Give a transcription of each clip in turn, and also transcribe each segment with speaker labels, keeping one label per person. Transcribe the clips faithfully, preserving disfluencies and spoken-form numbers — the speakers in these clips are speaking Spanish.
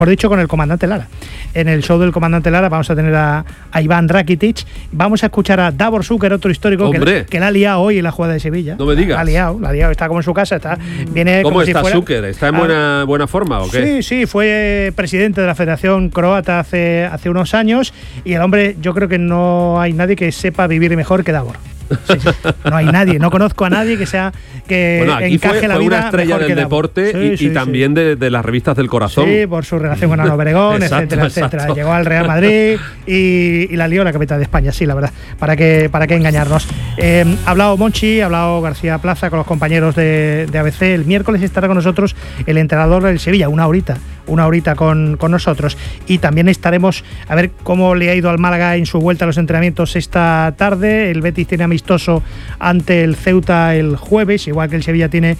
Speaker 1: Por dicho, con el comandante Lara. En el show del comandante Lara vamos a tener a, a Iván Rakitic. Vamos a escuchar a Davor Šuker, otro histórico que, que la ha liado hoy en la jugada de Sevilla.
Speaker 2: No me digas.
Speaker 1: La ha liado, la ha liado. Está como en su casa. Está, viene
Speaker 2: ¿Cómo
Speaker 1: como
Speaker 2: está
Speaker 1: si fuera,
Speaker 2: Šuker? ¿Está en buena, buena forma o qué?
Speaker 1: Sí, sí. Fue presidente de la Federación Croata hace, hace unos años. Y el hombre, yo creo que no hay nadie que sepa vivir mejor que Davor. Sí, sí. No hay nadie, no conozco a nadie que sea que
Speaker 2: bueno, aquí
Speaker 1: encaje
Speaker 2: fue,
Speaker 1: la
Speaker 2: fue
Speaker 1: vida
Speaker 2: una estrella del deporte
Speaker 1: sí,
Speaker 2: y,
Speaker 1: sí,
Speaker 2: y
Speaker 1: sí.
Speaker 2: también de, de las revistas del corazón.
Speaker 1: Sí, por su relación con Ana Obregón,
Speaker 2: exacto,
Speaker 1: etcétera,
Speaker 2: exacto.
Speaker 1: etcétera. Llegó al Real Madrid y, y la lió la capital de España, sí, la verdad. ¿Para qué, para qué engañarnos? Eh, ha hablado Monchi, ha hablado García Plaza con los compañeros de, de A B C. El miércoles estará con nosotros el entrenador del Sevilla, una horita, una horita con, con nosotros. Y también estaremos a ver cómo le ha ido al Málaga en su vuelta a los entrenamientos esta tarde. El Betis tiene amistoso ante el Ceuta el jueves, igual que el Sevilla tiene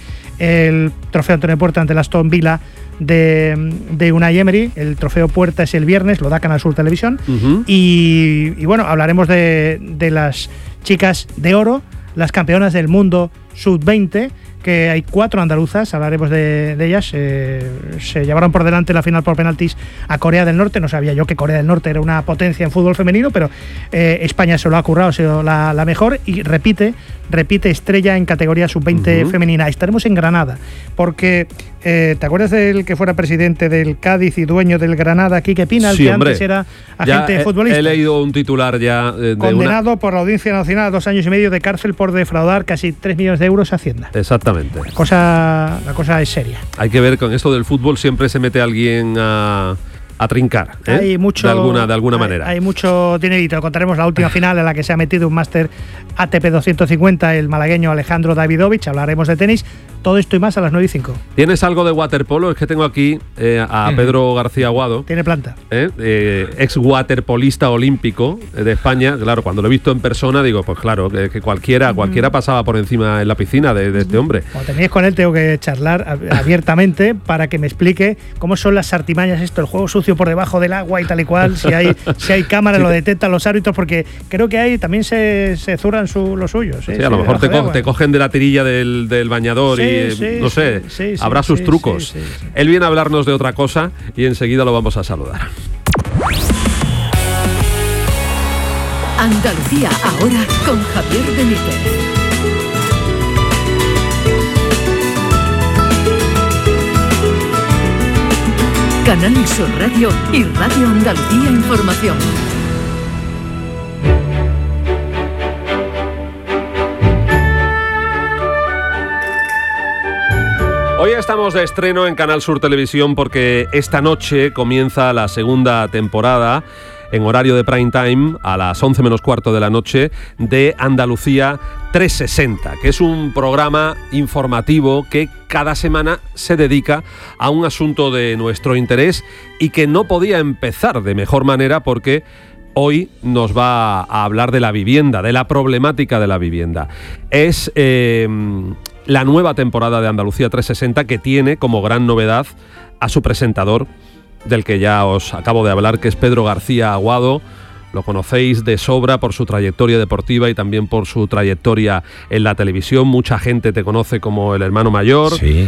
Speaker 1: el trofeo Antonio Puerta ante el Aston Villa de, de Unai Emery. El trofeo Puerta es el viernes, lo da Canal Sur Televisión. Uh-huh. y, y bueno, hablaremos de, de las chicas de oro, las campeonas del mundo sub veinte, que hay cuatro andaluzas, hablaremos de, de ellas. Eh, se llevaron por delante la final por penaltis a Corea del Norte. No sabía yo que Corea del Norte era una potencia en fútbol femenino, pero eh, España se lo ha currado, ha sido la, la mejor y repite, repite estrella en categoría sub veinte uh-huh. femenina. Estaremos en Granada, porque eh, ¿te acuerdas del que fuera presidente del Cádiz y dueño del Granada, Quique Pina, el
Speaker 2: sí,
Speaker 1: que
Speaker 2: hombre.
Speaker 1: antes era agente
Speaker 2: he,
Speaker 1: futbolista?
Speaker 2: He leído un titular ya de
Speaker 1: condenado
Speaker 2: una...
Speaker 1: por la Audiencia Nacional a dos años y medio de cárcel por defraudar casi tres millones de euros a Hacienda.
Speaker 2: Exactamente.
Speaker 1: La cosa, la cosa es seria.
Speaker 2: Hay que ver, con esto del fútbol siempre se mete alguien a, a trincar, ¿eh?
Speaker 1: Hay mucho,
Speaker 2: de alguna, de alguna
Speaker 1: hay,
Speaker 2: manera.
Speaker 1: Hay mucho dinerito. Contaremos la última final en la que se ha metido un máster A T P doscientos cincuenta el malagueño Alejandro Davidovich. Hablaremos de tenis. Todo esto y más a las nueve y cinco.
Speaker 2: ¿Tienes algo de waterpolo? Es que tengo aquí eh, a Pedro García Aguado.
Speaker 1: Tiene planta.
Speaker 2: Eh, eh, ex waterpolista olímpico de España. Claro, cuando lo he visto en persona digo, pues claro, que, que cualquiera, cualquiera pasaba por encima en la piscina de, de este hombre.
Speaker 1: Cuando tenéis con él tengo que charlar abiertamente para que me explique cómo son las artimañas esto, el juego sucio por debajo del agua y tal y cual. Si hay, si hay cámara sí, lo detectan los árbitros, porque creo que ahí también se, se zurran su, los suyos. ¿eh?
Speaker 2: Sí, a lo
Speaker 1: sí,
Speaker 2: mejor te, co te cogen de la tirilla del, del bañador
Speaker 1: sí,
Speaker 2: y
Speaker 1: sí,
Speaker 2: no sé,
Speaker 1: sí, sí,
Speaker 2: habrá
Speaker 1: sí,
Speaker 2: sus
Speaker 1: sí,
Speaker 2: trucos.
Speaker 1: Sí, sí, sí.
Speaker 2: Él viene a hablarnos de otra cosa y enseguida lo vamos a saludar.
Speaker 3: Andalucía ahora con Javier Benítez. Canal Sur Radio y Radio Andalucía Información.
Speaker 2: Hoy estamos de estreno en Canal Sur Televisión porque esta noche comienza la segunda temporada en horario de prime time a las once menos cuarto de la noche de Andalucía trescientos sesenta, que es un programa informativo que cada semana se dedica a un asunto de nuestro interés y que no podía empezar de mejor manera porque hoy nos va a hablar de la vivienda, de la problemática de la vivienda. Es eh, la nueva temporada de Andalucía trescientos sesenta que tiene como gran novedad a su presentador, del que ya os acabo de hablar, que es Pedro García Aguado. Lo conocéis de sobra por su trayectoria deportiva y también por su trayectoria en la televisión. Mucha gente te conoce como el hermano mayor.
Speaker 4: Sí.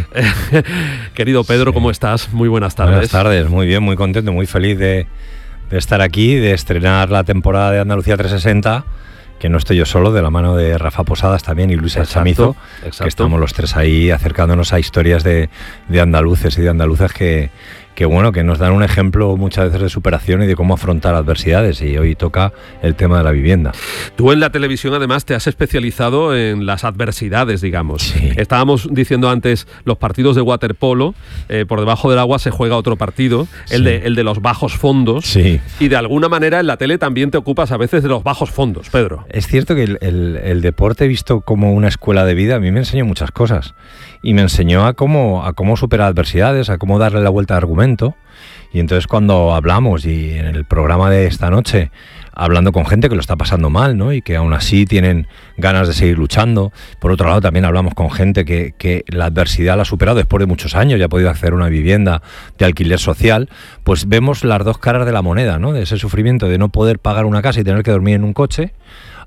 Speaker 2: Querido Pedro, sí. ¿Cómo estás? Muy buenas tardes.
Speaker 4: Buenas tardes, muy bien, muy contento, muy feliz de, de estar aquí, de estrenar la temporada de Andalucía trescientos sesenta, que no estoy yo solo, de la mano de Rafa Posadas también y Luisa Chamizo, que estamos los tres ahí acercándonos a historias de, de andaluces y de andaluzas que... que bueno, que nos dan un ejemplo muchas veces de superación y de cómo afrontar adversidades, y hoy toca el tema de la vivienda.
Speaker 2: Tú en la televisión además te has especializado en las adversidades, digamos.
Speaker 4: Sí.
Speaker 2: Estábamos diciendo antes los partidos de waterpolo, eh, por debajo del agua se juega otro partido, el, sí. de, el de los bajos fondos,
Speaker 4: sí.
Speaker 2: Y de alguna manera en la tele también te ocupas a veces de los bajos fondos, Pedro.
Speaker 4: Es cierto que el, el, el deporte visto como una escuela de vida a mí me enseñó muchas cosas. Y me enseñó a cómo, a cómo superar adversidades, a cómo darle la vuelta al argumento. Y entonces cuando hablamos, y en el programa de esta noche, hablando con gente que lo está pasando mal, ¿no? Y que aún así tienen ganas de seguir luchando. Por otro lado, también hablamos con gente que, que la adversidad la ha superado después de muchos años y ha podido acceder a una vivienda de alquiler social. Pues vemos las dos caras de la moneda, ¿no? De ese sufrimiento de no poder pagar una casa y tener que dormir en un coche,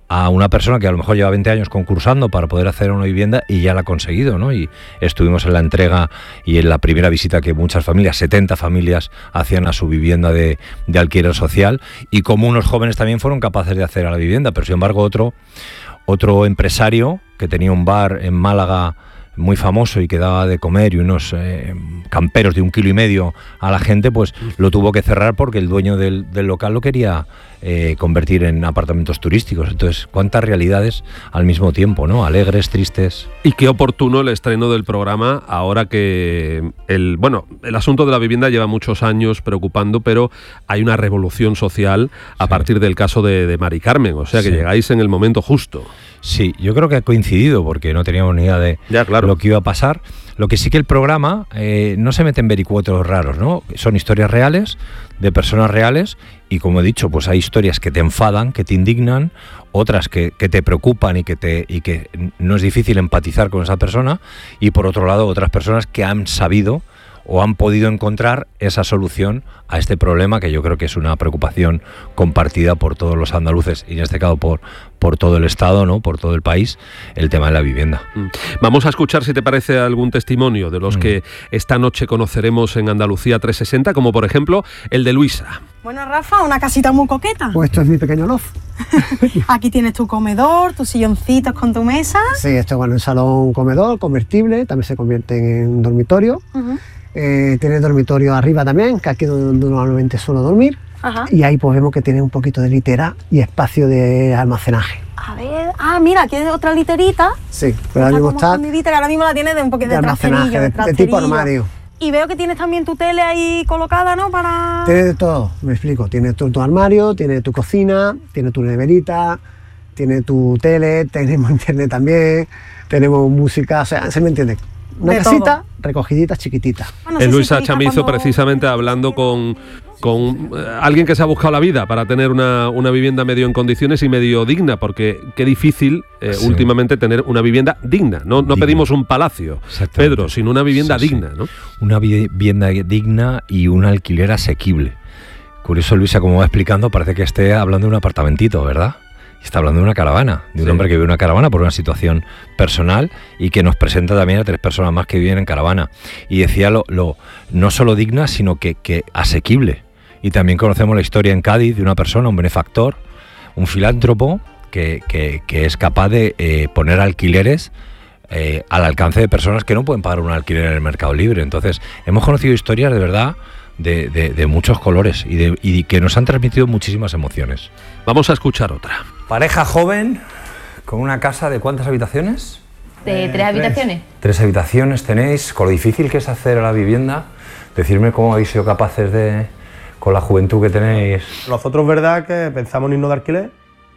Speaker 4: a una persona que a lo mejor lleva veinte años concursando para poder hacer una vivienda y ya la ha conseguido, ¿no? Y estuvimos en la entrega y en la primera visita que muchas familias, setenta familias, hacían a su vivienda de, de alquiler social, y como unos jóvenes también fueron capaces de hacer a la vivienda, pero sin embargo otro, otro empresario que tenía un bar en Málaga muy famoso y que daba de comer y unos eh, camperos de un kilo y medio a la gente, pues lo tuvo que cerrar porque el dueño del, del local lo quería eh, convertir en apartamentos turísticos. Entonces, cuántas realidades al mismo tiempo, ¿no? Alegres, tristes.
Speaker 2: Y qué oportuno el estreno del programa ahora que el bueno el asunto de la vivienda lleva muchos años preocupando, pero hay una revolución social a sí. partir del caso de, de Mari Carmen, o sea que sí. llegáis en el momento justo.
Speaker 4: Sí, yo creo que ha coincidido porque no teníamos ni idea de
Speaker 2: ya, claro.
Speaker 4: lo que iba a pasar. Lo que sí que el programa eh, no se mete en vericuetos raros, ¿no? Son historias reales, de personas reales, y como he dicho, pues hay historias que te enfadan, que te indignan, otras que, que te preocupan y que, te, y que no es difícil empatizar con esa persona, y por otro lado otras personas que han sabido o han podido encontrar esa solución a este problema, que yo creo que es una preocupación compartida por todos los andaluces y en este caso por, por todo el Estado, ¿no? Por todo el país, el tema de la vivienda.
Speaker 2: Vamos a escuchar, si te parece, algún testimonio de los mm. que esta noche conoceremos en Andalucía trescientos sesenta, como por ejemplo el de Luisa.
Speaker 5: Bueno, Rafa, una casita muy coqueta.
Speaker 6: Pues esto es mi pequeño loft.
Speaker 5: Aquí tienes tu comedor, tus silloncitos con tu mesa.
Speaker 6: Sí, esto es bueno, un salón comedor convertible, también se convierte en un dormitorio. Uh-huh. Eh, tiene dormitorio arriba también, que aquí es donde normalmente suelo dormir. Ajá. Y ahí pues vemos que tiene un poquito de litera y espacio de almacenaje.
Speaker 5: A ver, ah, mira, aquí hay otra literita.
Speaker 6: Sí, pero ahora mismo está...
Speaker 5: Que ahora mismo la tienes de un poquito de,
Speaker 6: de almacenaje, de, de tipo armario.
Speaker 5: Y veo que tienes también tu tele ahí colocada, ¿no? Para...
Speaker 6: Tiene de todo, me explico. Tiene tu, tu armario, tiene tu cocina, tiene tu neverita, tiene tu tele, tenemos internet también, tenemos música, o sea, ¿se me entiende? Una de casita, todo. Recogidita, chiquitita.
Speaker 2: Bueno, es Luisa Chamizo, cuando... precisamente hablando con, con eh, alguien que se ha buscado la vida para tener una, una vivienda medio en condiciones y medio digna, porque qué difícil eh, sí. últimamente tener una vivienda digna. No, no pedimos un palacio, Pedro, sino una vivienda sí, digna, sí. ¿no?
Speaker 4: Una vivienda digna y un alquiler asequible. Curioso, Luisa, como va explicando, parece que esté hablando de un apartamentito, ¿verdad? Está hablando de una caravana, de un sí. hombre que vive en una caravana por una situación personal y que nos presenta también a tres personas más que viven en caravana. Y decía lo, lo no solo digna, sino que, que asequible. Y también conocemos la historia en Cádiz de una persona, un benefactor, un filántropo que, que, que es capaz de eh, poner alquileres eh, al alcance de personas que no pueden pagar un alquiler en el mercado libre. Entonces, hemos conocido historias de verdad de, de, de muchos colores y, de, y que nos han transmitido muchísimas emociones.
Speaker 2: Vamos a escuchar otra.
Speaker 7: Pareja joven, con una casa de ¿cuántas habitaciones?
Speaker 8: De eh, tres habitaciones.
Speaker 7: Tres habitaciones tenéis, con lo difícil que es hacer a la vivienda. Decirme cómo habéis sido capaces de, con la juventud que tenéis.
Speaker 9: Nosotros, verdad, que pensamos en irnos de alquiler.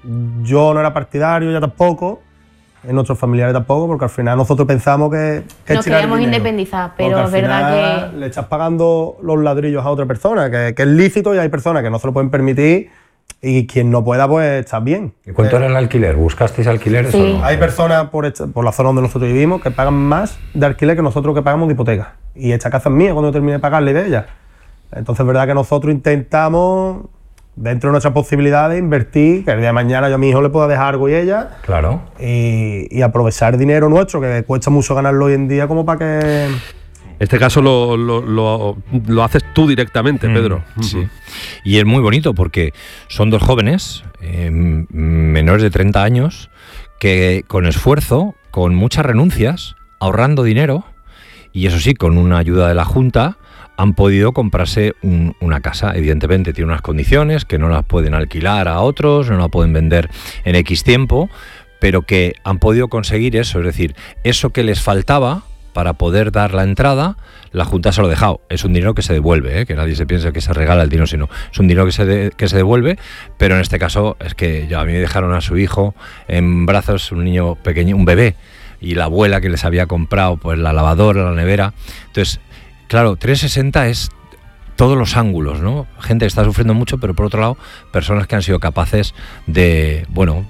Speaker 9: Yo no era partidario, ya tampoco. En nuestros familiares tampoco, porque al final nosotros pensamos que... que
Speaker 8: nos queríamos independizar, pero es verdad que...
Speaker 9: le estás pagando los ladrillos a otra persona, que, que es lícito, y hay personas que no se lo pueden permitir. Y quien no pueda, pues está bien.
Speaker 7: ¿Y cuánto eh, era el alquiler? ¿Buscasteis alquileres
Speaker 8: sí.
Speaker 7: o no?
Speaker 9: Hay personas por, esta, por la zona donde nosotros vivimos que pagan más de alquiler que nosotros que pagamos de hipoteca. Y esta casa es mía cuando yo termine de pagarle de ella. Entonces es verdad que nosotros intentamos, dentro de nuestras posibilidades, invertir, que el día de mañana yo a mi hijo le pueda dejar algo y ella.
Speaker 7: Claro.
Speaker 9: Y, y aprovechar dinero nuestro, que cuesta mucho ganarlo hoy en día, como para que...
Speaker 2: Este caso lo, lo, lo, lo haces tú directamente, mm, Pedro.
Speaker 4: Sí. Y es muy bonito porque son dos jóvenes, eh, menores de treinta años, que con esfuerzo, con muchas renuncias, ahorrando dinero, y eso sí, con una ayuda de la Junta, han podido comprarse un, una casa. Evidentemente tiene unas condiciones que no las pueden alquilar a otros, no la pueden vender en X tiempo, pero que han podido conseguir eso, es decir, eso que les faltaba para poder dar la entrada, la Junta se lo ha dejado. Es un dinero que se devuelve, ¿eh? Que nadie se piense que se regala el dinero, sino es un dinero que se, de, que se devuelve, pero en este caso es que ya a mí me dejaron a su hijo en brazos, un niño pequeño, un bebé, y la abuela que les había comprado pues la lavadora, la nevera. Entonces, claro, trescientos sesenta es todos los ángulos, ¿no? Gente que está sufriendo mucho, pero por otro lado, personas que han sido capaces de, bueno,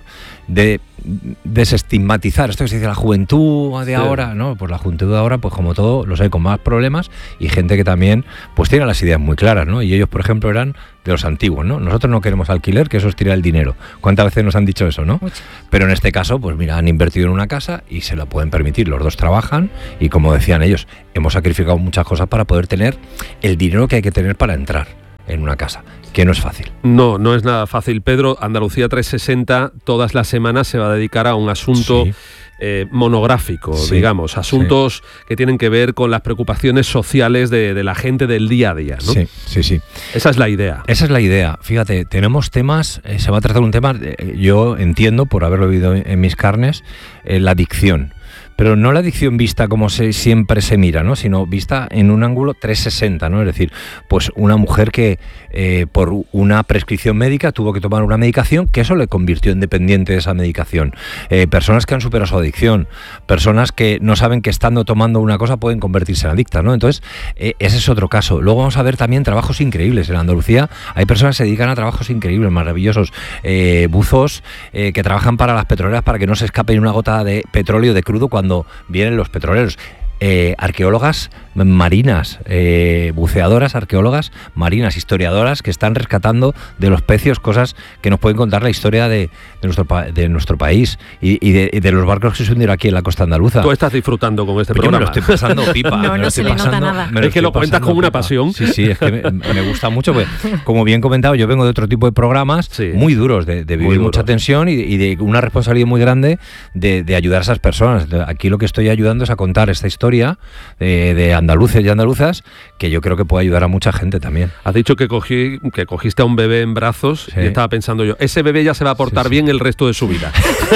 Speaker 4: de desestigmatizar esto que se dice la juventud de sí. ahora, ¿no? Pues la juventud de ahora, pues como todo, los hay con más problemas y gente que también pues tiene las ideas muy claras, ¿no? Y ellos, por ejemplo, eran de los antiguos, ¿no? Nosotros no queremos alquiler, que eso es tirar el dinero. ¿Cuántas veces nos han dicho eso, no? Mucho. Pero en este caso, pues mira, han invertido en una casa y se lo pueden permitir. Los dos trabajan y, como decían ellos, hemos sacrificado muchas cosas para poder tener el dinero que hay que tener para entrar en una casa, que no es fácil.
Speaker 2: No, no es nada fácil. Pedro, Andalucía trescientos sesenta todas las semanas se va a dedicar a un asunto sí. eh, monográfico, sí. digamos, asuntos sí. que tienen que ver con las preocupaciones sociales de, de la gente del día a día, ¿no?
Speaker 4: Sí, sí, sí.
Speaker 2: Esa es la idea.
Speaker 4: Esa es la idea. Fíjate, tenemos temas, eh, se va a tratar un tema, eh, yo entiendo, por haberlo vivido en, en mis carnes, eh, la adicción. Pero no la adicción vista como se, siempre se mira, ¿no? Sino vista en un ángulo trescientos sesenta, ¿no? Es decir, pues una mujer que eh, por una prescripción médica tuvo que tomar una medicación que eso le convirtió en dependiente de esa medicación. Eh, personas que han superado su adicción, personas que no saben que estando tomando una cosa pueden convertirse en adictas, ¿no? Entonces, eh, ese es otro caso. Luego vamos a ver también trabajos increíbles. En Andalucía hay personas que se dedican a trabajos increíbles, maravillosos. Eh, buzos eh, que trabajan para las petroleras para que no se escape una gota de petróleo de crudo cuando vienen los petroleros. Eh, arqueólogas marinas, eh, buceadoras, arqueólogas marinas, historiadoras que están rescatando de los pecios cosas que nos pueden contar la historia de, de, nuestro, de nuestro país y, y, de, y de los barcos que se hundieron aquí en la costa andaluza.
Speaker 2: Tú estás disfrutando con este
Speaker 4: pues
Speaker 2: programa.
Speaker 4: Yo me lo estoy pasando pipa.
Speaker 8: No, no se le nota nada.
Speaker 2: Es que lo cuentas con una pasión.
Speaker 4: Sí, sí, es que me, me gusta mucho. Pues, como bien comentado, yo vengo de otro tipo de programas sí. muy duros, de, de vivir mucha tensión y, y de una responsabilidad muy grande de, de ayudar a esas personas. Aquí lo que estoy ayudando es a contar esta historia De, de andaluces y andaluzas que yo creo que puede ayudar a mucha gente también.
Speaker 2: Has dicho que cogí, que cogiste a un bebé en brazos sí. y estaba pensando yo, ese bebé ya se va a portar sí, sí. bien el resto de su vida.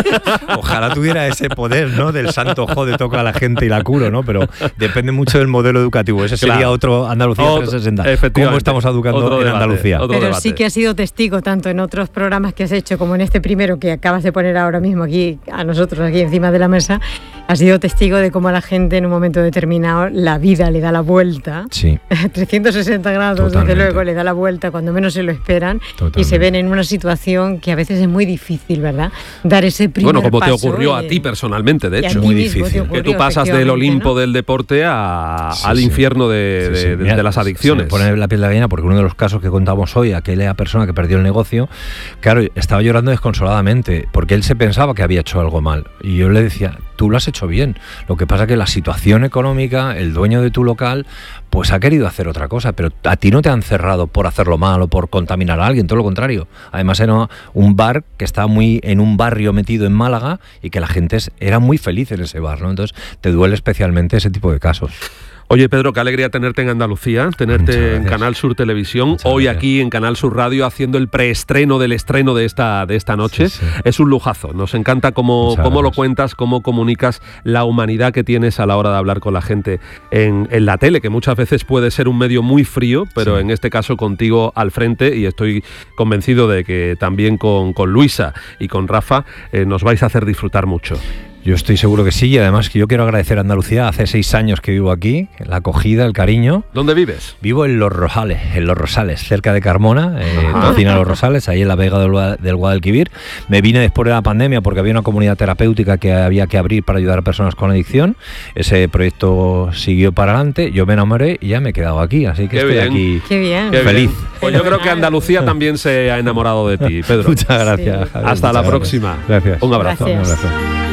Speaker 4: Ojalá tuviera ese poder, ¿no? Del santo jode, toco a la gente y la curo, ¿no? Pero depende mucho del modelo educativo. Ese sería claro. otro Andalucía trescientos sesenta. ¿Cómo estamos educando en debate, Andalucía?
Speaker 8: Pero debate. Sí que has sido testigo tanto en otros programas que has hecho como en este primero que acabas de poner ahora mismo aquí a nosotros aquí encima de la mesa. Has sido testigo de cómo a la gente en un momento determinado la vida le da la vuelta.
Speaker 4: Sí.
Speaker 8: trescientos sesenta grados,
Speaker 4: Totalmente.
Speaker 8: Desde luego le da la vuelta cuando menos se lo esperan. Totalmente. Y se ven en una situación que a veces es muy difícil, ¿verdad? Dar ese primer paso.
Speaker 2: Bueno, como
Speaker 8: paso
Speaker 2: te ocurrió
Speaker 8: y,
Speaker 2: a ti personalmente, de hecho.
Speaker 4: Muy difícil.
Speaker 2: Ocurrió, que tú pasas del Olimpo, ¿no? del deporte a, sí, al sí. infierno de, sí, sí. de, Mira, de las adicciones.
Speaker 4: Se pone la piel de gallina porque uno de los casos que contamos hoy, aquella persona que perdió el negocio, claro, estaba llorando desconsoladamente porque él se pensaba que había hecho algo mal. Y yo le decía, tú lo has hecho bien. Lo que pasa que la situación económica, el dueño de tu local, pues ha querido hacer otra cosa, pero a ti no te han cerrado por hacerlo mal o por contaminar a alguien, todo lo contrario. Además era un bar que estaba muy en un barrio metido en Málaga y que la gente era muy feliz en ese bar, ¿no? Entonces te duele especialmente ese tipo de casos.
Speaker 2: Oye, Pedro, qué alegría tenerte en Andalucía, tenerte en Canal Sur Televisión, Muchas hoy gracias. Aquí en Canal Sur Radio haciendo el preestreno del estreno de esta, de esta noche. Sí, sí. Es un lujazo, nos encanta cómo, cómo lo cuentas, cómo comunicas la humanidad que tienes a la hora de hablar con la gente en, en la tele, que muchas veces puede ser un medio muy frío, pero sí. en este caso contigo al frente, y estoy convencido de que también con, con Luisa y con Rafa eh, nos vais a hacer disfrutar mucho.
Speaker 4: Yo estoy seguro que sí, y además que yo quiero agradecer a Andalucía. Hace seis años que vivo aquí, la acogida, el cariño.
Speaker 2: ¿Dónde vives?
Speaker 4: Vivo en Los Rosales, en Los Rosales, cerca de Carmona, eh, Tocina Los Rosales, ahí en la Vega del, del Guadalquivir. Me vine después de la pandemia porque había una comunidad terapéutica que había que abrir para ayudar a personas con adicción. Ese proyecto siguió para adelante, yo me enamoré y ya me he quedado aquí, así que Qué estoy
Speaker 2: bien.
Speaker 4: aquí
Speaker 8: Qué bien.
Speaker 4: feliz.
Speaker 2: Qué bien. Pues yo creo que Andalucía también se ha enamorado de ti, Pedro.
Speaker 4: Muchas gracias.
Speaker 2: Sí. Javier, Hasta Muchas la gracias. próxima.
Speaker 4: Gracias.
Speaker 2: Un abrazo.
Speaker 8: Gracias.
Speaker 4: Un abrazo.